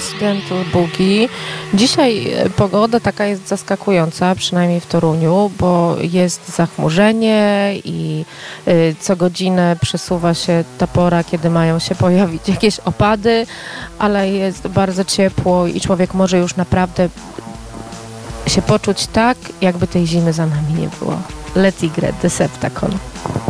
Accidental Boogie. Dzisiaj pogoda taka jest zaskakująca, przynajmniej w Toruniu, bo jest zachmurzenie i co godzinę przesuwa się ta pora, kiedy mają się pojawić jakieś opady, ale jest bardzo ciepło i człowiek może już naprawdę się poczuć tak, jakby tej zimy za nami nie było. Let's Igret, Deceptacon.